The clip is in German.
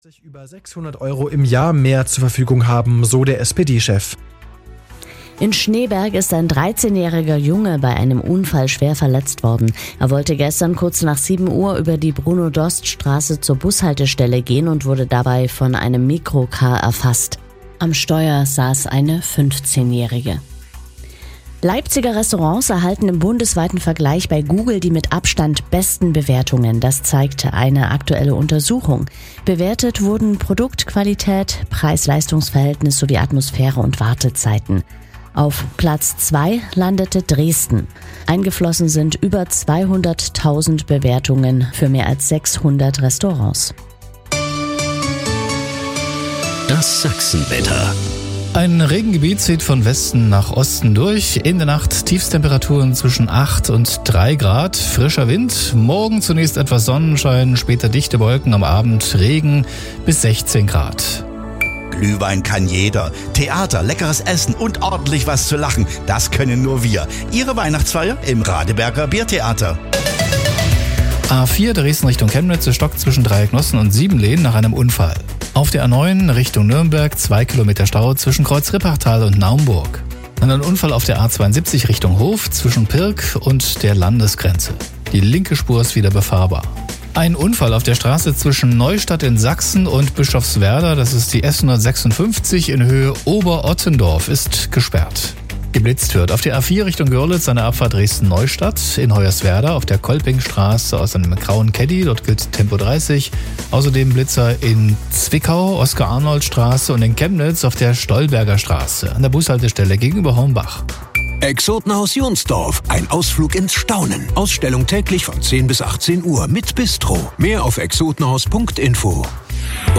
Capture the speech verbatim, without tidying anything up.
sich über sechshundert Euro im Jahr mehr zur Verfügung haben, so der S P D-Chef. In Schneeberg ist ein dreizehnjähriger Junge bei einem Unfall schwer verletzt worden. Er wollte gestern kurz nach sieben Uhr über die Bruno-Dost-Straße zur Bushaltestelle gehen und wurde dabei von einem Mikrocar erfasst. Am Steuer saß eine fünfzehnjährige. Leipziger Restaurants erhalten im bundesweiten Vergleich bei Google die mit Abstand besten Bewertungen. Das zeigt eine aktuelle Untersuchung. Bewertet wurden Produktqualität, Preis-Leistungs-Verhältnis sowie Atmosphäre und Wartezeiten. Auf Platz zwei landete Dresden. Eingeflossen sind über zweihunderttausend Bewertungen für mehr als sechshundert Restaurants. Das Sachsenwetter. Ein Regengebiet zieht von Westen nach Osten durch. In der Nacht Tiefstemperaturen zwischen acht und drei Grad. Frischer Wind. Morgen zunächst etwas Sonnenschein, später dichte Wolken, am Abend Regen bis sechzehn Grad. Glühwein kann jeder. Theater, leckeres Essen und ordentlich was zu lachen. Das können nur wir. Ihre Weihnachtsfeier im Radeberger Biertheater. A vier Dresden Richtung Chemnitz, stockt zwischen Dreiecknossen und Siebenlehn nach einem Unfall. Auf der A neun Richtung Nürnberg, zwei Kilometer Stau zwischen Kreuz-Rippachtal und Naumburg. Dann ein Unfall auf der A zweiundsiebzig Richtung Hof zwischen Pirk und der Landesgrenze. Die linke Spur ist wieder befahrbar. Ein Unfall auf der Straße zwischen Neustadt in Sachsen und Bischofswerda, das ist die S hundertsechsundfünfzig in Höhe Oberottendorf, ist gesperrt. Geblitzt wird auf der A vier Richtung Görlitz eine Abfahrt Dresden-Neustadt, in Hoyerswerda auf der Kolpingstraße aus einem grauen Caddy, dort gilt Tempo dreißig. Außerdem Blitzer in Zwickau, Oskar-Arnold-Straße und in Chemnitz auf der Stolberger Straße an der Bushaltestelle gegenüber Hornbach. Exotenhaus Jonsdorf, ein Ausflug ins Staunen. Ausstellung täglich von zehn bis achtzehn Uhr mit Bistro. Mehr auf exotenhaus punkt info.